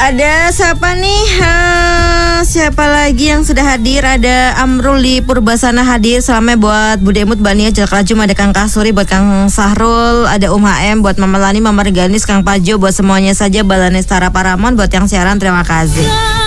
Ada siapa nih? Siapa lagi yang sudah hadir? Ada Amrul di Purbasana hadir. Salamnya buat Bude Emut, Bania, Jalak Rajum, ada Kang Kasuri, buat Kang Sahrul, ada HM, buat Mama Lani, Mama Reganis, Kang Pajo, buat semuanya saja. Balanes Tara Paramon, buat yang siaran terima kasih.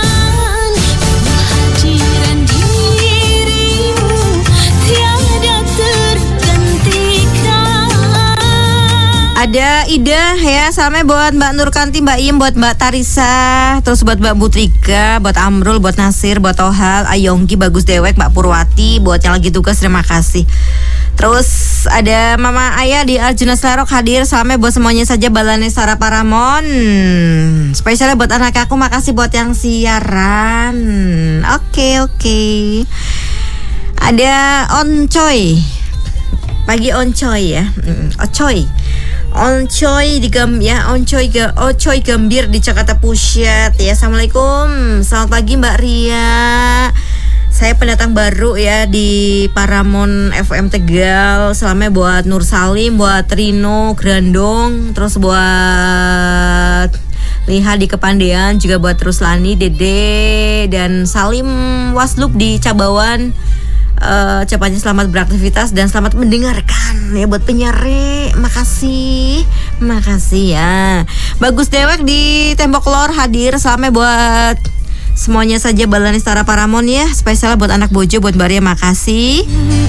Ada Ida ya, salamnya buat Mbak Nurkanti, Mbak Im, buat Mbak Tarisa, terus buat Mbak Butrika, buat Amrul, buat Nasir, buat Tohal, Ayongki, Bagus Dewek, Mbak Purwati, buat yang lagi tugas terima kasih. Terus ada Mama Ayah di Arjuna Selarok hadir, salamnya buat semuanya saja. Balane Sara Paramon, spesialnya buat anak aku, makasih buat yang siaran. Oke. Ada Oncoy, pagi Oncoy ya, Oncoy Oncoy Gambir di Jakarta Pusat ya. Assalamualaikum, selamat pagi Mbak Ria. Saya pendatang baru ya di Paramon FM Tegal. Salamnya buat Nur Salim, buat Rino Grandong, terus buat Liha di Kepandean, juga buat Ruslani, Dede dan Salim Wasluk di Cabawan. Ucapannya selamat beraktivitas dan selamat mendengarkan ya buat penyare. Makasih ya. Bagus Dewek di Tembok Lor hadir, salamnya buat semuanya saja. Balani Tara Paramon ya, spesial buat anak bojo, buat Mbak Ria, makasih.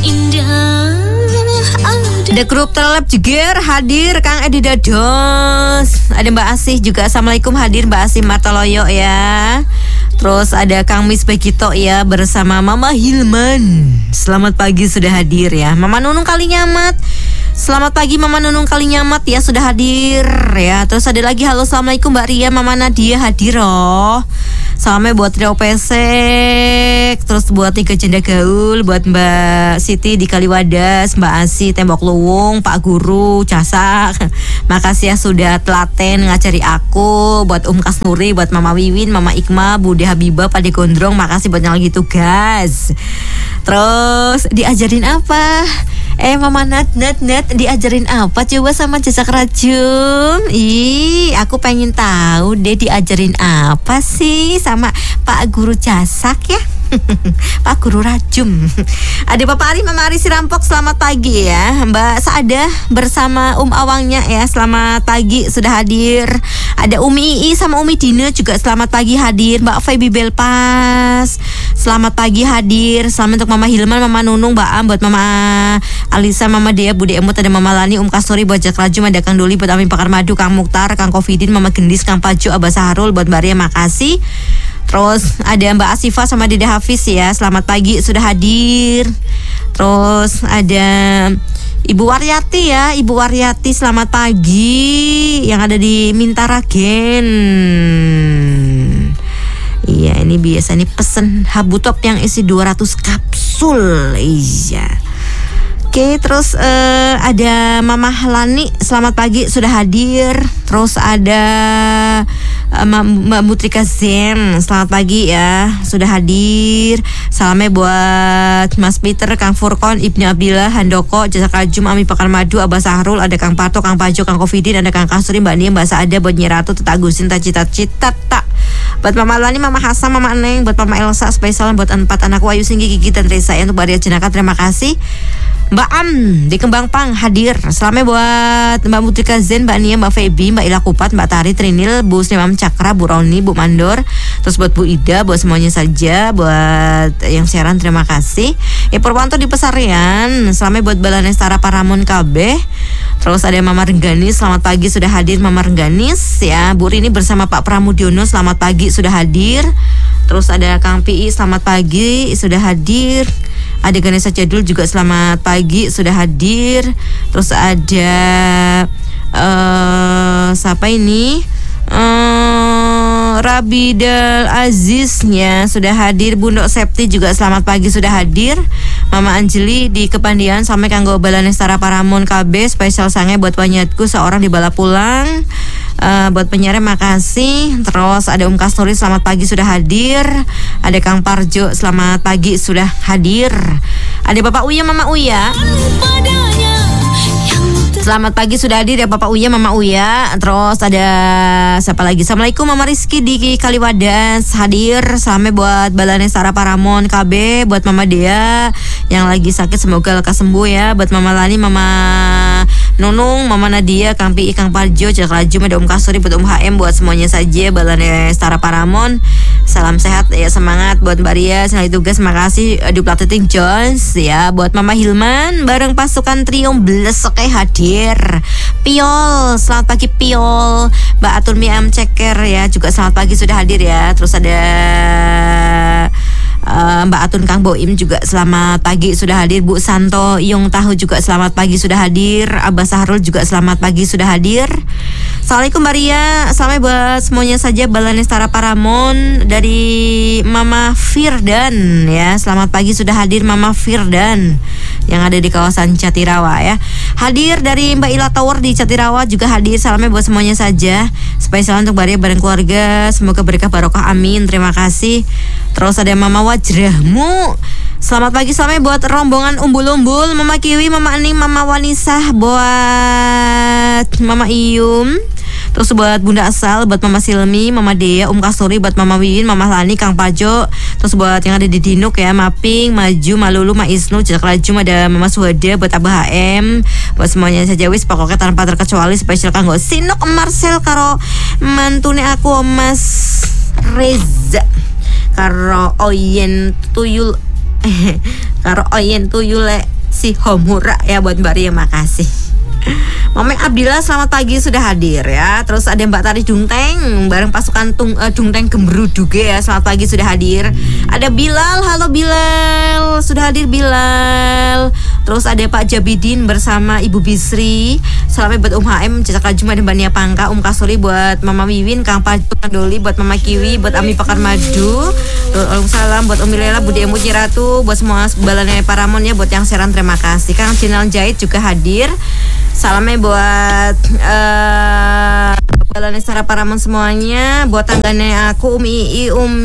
Ada grup Terlep Jeger hadir, Kang Edi Dados, ada Mbak Asih juga, assalamualaikum hadir Mbak Asih Martoloyo ya. Terus ada Kang Mis Begito ya bersama Mama Hilman. Selamat pagi sudah hadir ya. Mama Nunung Kalinyamat, selamat pagi Mama Nunung Kalinyamat ya, sudah hadir ya. Terus ada lagi, halo assalamualaikum Mbak Ria, Mama Nadia hadir oh. Salamnya buat Trio Pesek, terus buat Tiga Janda Gaul, buat Mbak Siti di Kaliwadas, Mbak Asi Tembok Luwung, Pak Guru Casak. Makasih ya sudah telaten ngajari aku. Buat Kasnuri, buat Mama Wiwin, Mama Ikma, Bude Habibah, Pade Gondrong, makasih buat yang lagi tugas. Terus diajarin apa? Mama Nat diajarin apa coba sama Jejak Rajum? Aku pengen tahu deh diajarin apa sih sama Pak Guru Casak ya. Pak Guru Rajum. Ada Bapak Ari, Mama Ari Sirampok, selamat pagi ya. Mbak Saadah bersama Awangnya ya, selamat pagi sudah hadir. Ada Umi Ii sama Umi Dina juga selamat pagi hadir. Mbak Feby Belpas, selamat pagi hadir. Selamat untuk Mama Hilman, Mama Nunung, Mbak Am, buat Mama Alisa, Mama Dea, Bude Emut, ada Mama Lani, Kastori, buat Jak Rajum, ada Kang Doli, buat Amin Pakar Madu, Kang Mukhtar, Kang Kofidin, Mama Gendis, Kang Pajo, Abah Saharul, buat Mbak Ria, makasih. Terus ada Mbak Asifah sama Dede Hafiz ya, selamat pagi sudah hadir. Terus ada Ibu Waryati ya, Ibu Waryati selamat pagi yang ada di Mintaragen. Iya, ini biasa nih pesen Habutop yang isi 200 kapsul. Iya. Oke, terus ada Mama Lani, selamat pagi sudah hadir. Terus ada Mbak Mutrika Zen, selamat pagi ya, sudah hadir. Salamnya buat Mas Peter, Kang Furkon, Ibnu Abdillah, Handoko, Jasa Kajum, Ami Pakar Madu, Abah Sahrul, ada Kang Pato, Kang Pajo, Kang Kofidin, ada Kang Kasuri, Mbak Nia, Mbak Saada, buat Nyiratu, Teta Gusin, Cita-cita tak. Buat Mama Lani, Mama Hasan, Mama Neng, buat Mama Elsa, spesial buat 4 anak Wayu Singgi, Gigi, dan Reza ya, untuk Maria Jenaka, terima kasih. Mbak Am di Kembang Pang hadir. Salamnya buat Mbak Mutrika Zen, Mbak Nia, Mbak Feby, Mbak Ila Kupat, Mbak Tari, Trinil, Bu Snemam Cakra, Bu Roni, Bu Mandor. Terus buat Bu Ida, buat semuanya saja. Buat yang siaran terima kasih. Purwanto di Pesarian, salamnya buat Balanes Tara Paramon KB. Terus ada Mama Rengganis, selamat pagi sudah hadir Mama Rengganis ya. Bu Rini bersama Pak Pramudiono, selamat pagi sudah hadir. Terus ada Kang PI, selamat pagi sudah hadir. Ada Ganesha Jadul juga selamat pagi sudah hadir. Terus ada siapa ini? Rabidal Aziznya sudah hadir. Bundok Septi juga selamat pagi sudah hadir. Mama Anjeli di Kepandian sampai kanggo Balanes Tara Paramon KB, spesial sange buat wanyatku seorang di bala pulang. Buat penyiarnya makasih. Terus ada Kasnuri, selamat pagi sudah hadir. Ada Kang Parjo, selamat pagi sudah hadir. Ada Bapak Uya, Mama Uya. Selamat pagi sudah hadir ya Bapak Uya, Mama Uya. Terus ada siapa lagi? Assalamualaikum Mama Rizky di Kaliwadas hadir. Selamat buat Balane Sara Paramon KB, buat Mama Dea yang lagi sakit semoga lekas sembuh ya. Buat Mama Lani, Mama Nunung, Mama Nadia, Kang Pi, Kang Parjo, Cak Raju, ada Om Kasuri, buat Om HM, buat semuanya saja Balane Sara Paramon. Salam sehat ya, semangat buat Mbak Ria, selalu tugas, makasih di Plateting Jones ya. Buat Mama Hilman bareng pasukan trio Bleseke hadir. Piol, selamat pagi Piol. Mbak Aturmi M Ceker ya, juga selamat pagi sudah hadir ya. Terus ada Mbak Atun Kang Boim juga selamat pagi sudah hadir. Bu Santo Yung Tahu juga selamat pagi sudah hadir. Abah Sahrul juga selamat pagi sudah hadir. Assalamualaikum Mbak Ria, selamat buat semuanya saja Balane Sara Paramon dari Mama Firdan ya. Selamat pagi sudah hadir Mama Firdan yang ada di kawasan Catirawa ya. Hadir dari Mbak Ila Tower di Catirawa juga hadir. Salamnya buat semuanya saja. Spesial untuk Mbak Ria bareng keluarga. Semoga berkah barokah amin. Terima kasih. Terus ada Mama Wajrahmu. Selamat pagi, selamat buat rombongan umbul-umbul, Mama Kiwi, Mama Aning, Mama Wanisah, buat Mama Iyum. Terus buat Bunda Asal, buat Mama Silmi, Mama Dea, Kasuri, buat Mama Wiwin, Mama Lani, Kang Pajo. Terus buat yang ada di Dinuk ya, Maping, Maju, Malulu, Ma Isnu, Cak Rajum, ada Mama Suhada, buat Abah HM, buat semuanya saja wis pokoknya tanpa terkecuali spesial kanggo Sinok Marcel karo mantune aku Mas Reza karo Oyen Tuyul karo Oyen Tuyul si Homura ya buat Mbak Ria, makasih. Mama Abdillah selamat pagi sudah hadir ya. Terus ada Mbak Tari Dungteng bareng pasukan Dungteng Gemruduge ya, selamat pagi sudah hadir. Ada Bilal, halo Bilal, sudah hadir Bilal. Terus ada Pak Jabidin bersama Ibu Bisri. Selamat buat HM, Cicak Rajum, ada Mbak Nia Pangka, Kasuri, buat Mama Wiwin, Kang Paju, Kang Doli, buat Mama Kiwi, buat Ami Pakar Madu. Salam buat Umi Lela, Budi Emu Ciratu, buat semua Balane Paramon ya, buat yang seran terima kasih. Kang Jenal Jahit juga hadir. Salamnya buat Balane Sara Paramon semuanya. Buat tanggane aku Umi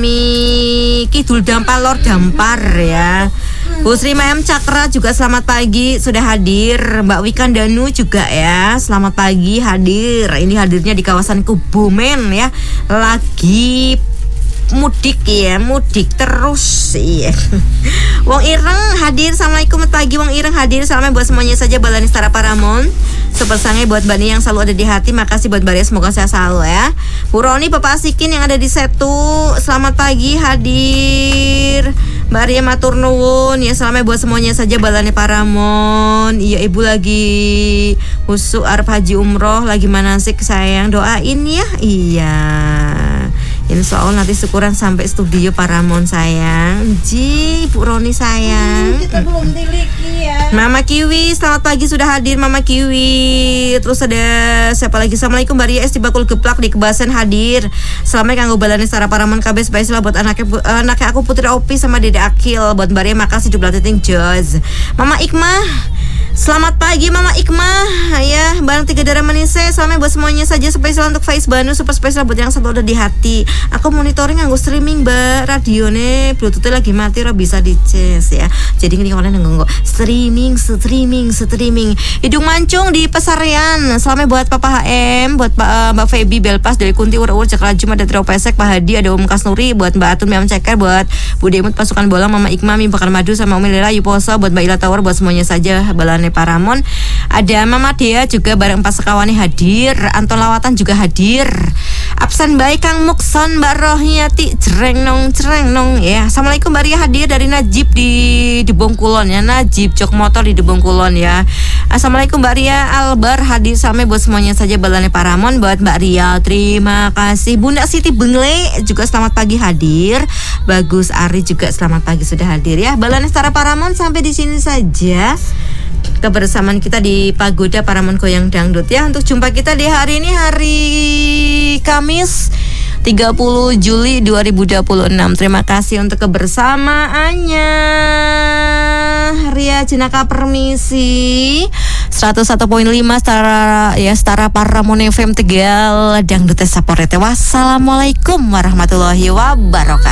Kidul Dampar Lor Dampar ya. Bu Sri M Cakra juga selamat pagi sudah hadir. Mbak Wikan Danu juga ya, selamat pagi hadir. Ini hadirnya di kawasan Kebumen ya. Lagi mudik ya, mudik terus iya. Wong Ireng hadir, assalamualaikum pagi Wong Ireng hadir. Salamnya buat semuanya saja Balane Sara Paramon. Super sange buat Bani yang selalu ada di hati. Makasih buat Mbak Ria, semoga sehat selalu ya. Bu Roni, Bapak Asikin yang ada di Setu, selamat pagi hadir. Mbak Ria matur nuwun ya, salamnya buat semuanya saja Balane Paramon. Iya, Ibu lagi husuk arep haji umroh, lagi manasik sayang, doain ya. Iya, insya Allah nanti syukuran sampai studio Paramon sayang. Ji, Bu Roni sayang. Kita belum tiliki ya. Mama Kiwi, selamat pagi sudah hadir Mama Kiwi. Terus ada siapa lagi? Assalamualaikum Mbak Ria S di Bakul Geplak di Kebasen hadir. Selamat kanggo Balane Sara Paramon KB spesial buat anaknya aku Putri Opi sama Dede Akil. Buat Mbak Ria makasih di Plateting Joz. Mama Ikmah, selamat pagi Mama Ikmah ya, bareng 3 darah Manise. Selamat buat semuanya saja, spesial untuk Faiz Banu, super spesial buat yang selalu ada di hati. Aku monitoring nganggo streaming Mbak, radione Bluetooth lagi mati, ora bisa dicas ya. Jadi ini kalian nganggo streaming. Hidung mancung di Pesarian. Selamat buat Papa HM, buat Mbak Feby Belpas dari Kunti Ur-Ur Cak Rajum, ada Trio Pesek, Pak Hadi, ada Om Kasnuri, buat Mbak Atun Miam Ceker, buat Budi Emut Pasukan Bolang, Mama Ikmah, Mim Bakar Madu sama Umi Lela Yuposo, buat Mbak Ila Tower, buat semuanya saja Balane Paramon. Ada Mama Dea juga bareng pas sekawani hadir. Anton Lawatan juga hadir. Absen baik Kang Mukson, Mbak Rohiyati cereng nong ya. Assalamualaikum Mbak Ria hadir dari Najib di Debong Kulon ya. Najib jok motor di Debong Kulon ya. Assalamualaikum Mbak Ria Albar hadir. Sama buat semuanya saja Balane Paramon. Buat Mbak Ria terima kasih. Bunda Siti Bengle juga selamat pagi hadir. Bagus Ari juga selamat pagi sudah hadir ya. Balane Sara Paramon sampai di sini saja kebersamaan kita di Pagoda Paramon Goyang Dangdut ya. Untuk jumpa kita di hari ini, hari Kamis 30 Juli 2026. Terima kasih untuk kebersamaannya. Ria Jenaka permisi. 101.5 Setara Paramon FM Tegal Dangdut Saporete. Wassalamualaikum warahmatullahi wabarakatuh.